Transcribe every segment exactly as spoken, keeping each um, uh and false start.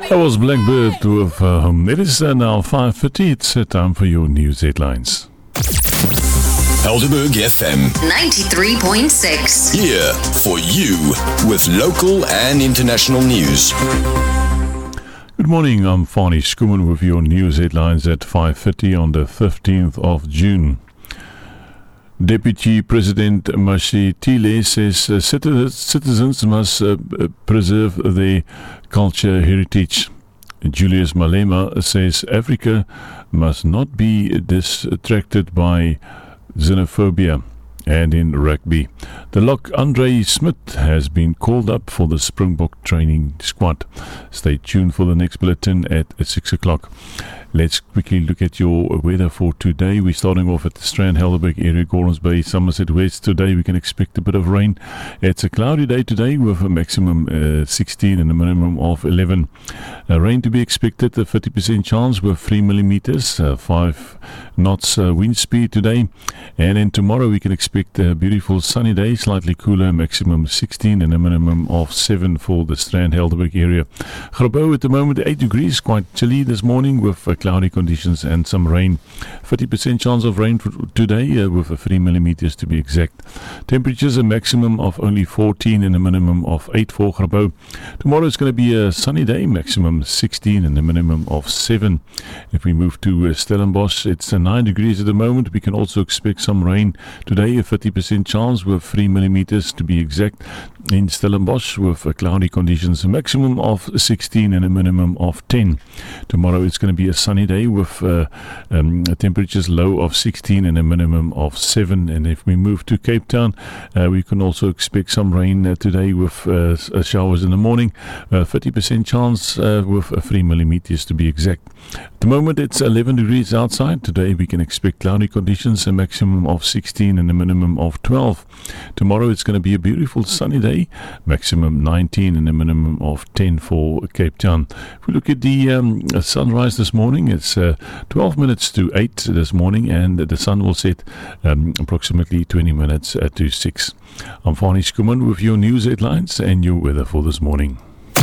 That was Blackbird with um, it is uh, now five thirty. It's uh, time for your news headlines. Helderberg F M ninety-three point six. Here for you with local and international news. Good morning, I'm Fani Skuman with your news headlines at five thirty on the fifteenth of June. Deputy President Mashitile says uh, citizens must uh, preserve their culture heritage. Julius Malema says Africa must not be distracted by xenophobia. And in rugby, the lock Andre Smith has been called up for the Springbok training squad. Stay tuned for the next bulletin at six o'clock. Let's quickly look at your weather for today. We're starting off at the Strand, Helderberg area, Gordons Bay, Somerset West. Today we can expect a bit of rain. It's a cloudy day today with a maximum uh, sixteen and a minimum of eleven. Uh, rain to be expected, a fifty percent chance with three millimeters, uh, five knots uh, wind speed today. And then tomorrow we can expect a beautiful sunny day, slightly cooler, maximum sixteen and a minimum of seven for the Strand, Helderberg area. Grabouw at the moment eight degrees, quite chilly this morning with uh, cloudy conditions and some rain. fifty percent chance of rain for today uh, with uh, three millimeters to be exact. Temperatures a maximum of only fourteen and a minimum of eight for Grabouw. Tomorrow is going to be a sunny day, maximum sixteen and a minimum of seven. If we move to uh, Stellenbosch, it's uh, nine degrees at the moment. We can also expect some rain today, a fifty percent chance with three millimeters to be exact in Stellenbosch with uh, cloudy conditions, a maximum of sixteen and a minimum of ten. Tomorrow it's going to be a sunny day with uh, um, temperatures low of sixteen and a minimum of seven. And if we move to Cape Town, uh, we can also expect some rain uh, today with uh, showers in the morning, uh, fifty percent chance uh, with uh, three millimeters to be exact. At the moment it's eleven degrees outside. Today we can expect cloudy conditions, a maximum of sixteen and a minimum of twelve. Tomorrow it's going to be a beautiful sunny day, maximum nineteen and a minimum of ten for Cape Town. If we look at the um, sunrise this morning, it's uh, twelve minutes to eight this morning, and the sun will set um, approximately twenty minutes uh, to six. I'm Fani Skuman with your news headlines and your weather for this morning.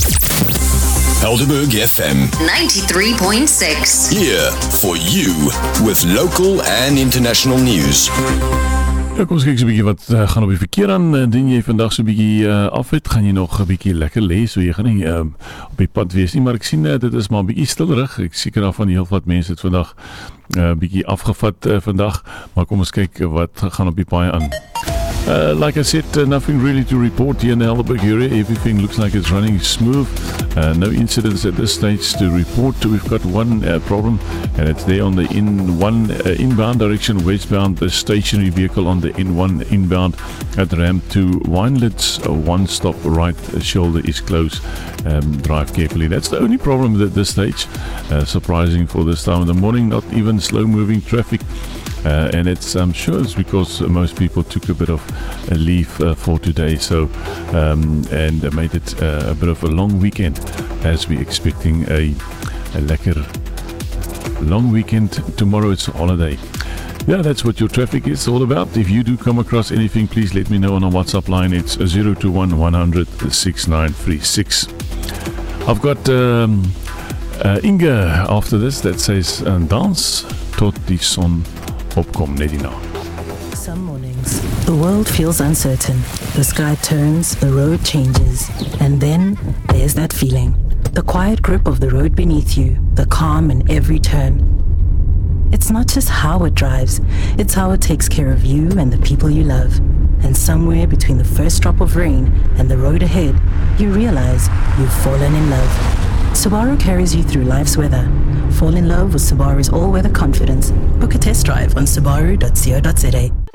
Helderberg F M ninety-three point six. Here for you with local and international news. Ja, kom ons kyk so 'n bietjie wat uh, gaan op die verkeer aan. Indien jy vandag so 'n bietjie uh, af het, gaan jy nog 'n bietjie lekker lê, so jy gaan nie uh, op die pad wees nie, maar ek sien uh, dit is maar 'n bietjie stillerig. Ek seker daarvan heel wat mense het vandag 'n uh, bietjie afgevat uh, vandag, maar kom ons kyk wat gaan op die paai aan. Uh, like I said, uh, nothing really to report here in the Helderberg area. Everything looks like it's running smooth. Uh, no incidents at this stage to report. We've got one uh, problem, and it's there on the in one uh, inbound direction, westbound. The stationary vehicle on the N one inbound at ramp to Winelets. Uh, one stop right shoulder is closed. Um, drive carefully. That's the only problem at this stage. Uh, surprising for this time of the morning. Not even slow-moving traffic. Uh, and it's I'm sure it's because most people took a bit of a leave uh, for today, so um, and uh, made it uh, a bit of a long weekend, as we're expecting a, a lekker long weekend. Tomorrow it's a holiday. Yeah, that's what your traffic is all about. If you do come across anything, please let me know on our WhatsApp line. It's zero two one one hundred six nine three six. I've got um, uh, Inga after this that says uh, dance tot die son opkom net hierna. Some mornings, the world feels uncertain. The sky turns, the road changes, and then there's that feeling. The quiet grip of the road beneath you, the calm in every turn. It's not just how it drives, it's how it takes care of you and the people you love. And somewhere between the first drop of rain and the road ahead, you realize you've fallen in love. Subaru carries you through life's weather. Fall in love with Subaru's all-weather confidence. Book a test drive on subaru dot co dot za.